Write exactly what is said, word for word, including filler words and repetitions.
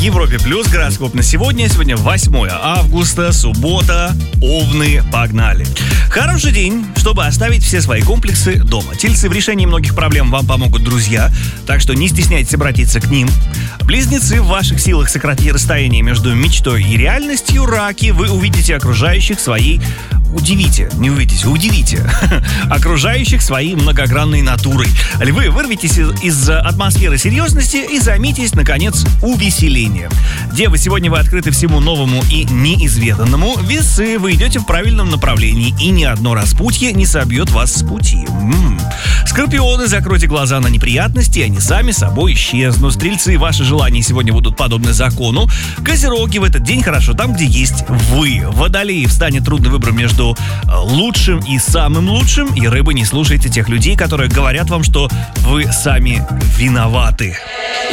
Европе Плюс. Гороскоп на сегодня. Сегодня восьмое августа, суббота. Овны, погнали. Хороший день, чтобы оставить все свои комплексы дома. Тельцы, в решении многих проблем вам помогут друзья, так что не стесняйтесь обратиться к ним. Близнецы, в ваших силах сократить расстояние между мечтой и реальностью. Раки, вы увидите окружающих своей... Удивите, не увидите, удивите окружающих своей многогранной натурой. Львы, вырвитесь из, из атмосферы серьезности и займитесь, наконец, увеселением. Девы, сегодня вы открыты всему новому и неизведанному. Весы, вы идете в правильном направлении, и ни одно распутье не собьет вас с пути. М-м. Скорпионы, закройте глаза на неприятности, они сами собой исчезнут. Стрельцы, ваши желания сегодня будут подобны закону. Козероги, в этот день хорошо там, где есть вы. Водолеи, встанет трудный выбор между лучшим и самым лучшим. И рыбы, не слушайте тех людей, которые говорят вам, что вы сами виноваты.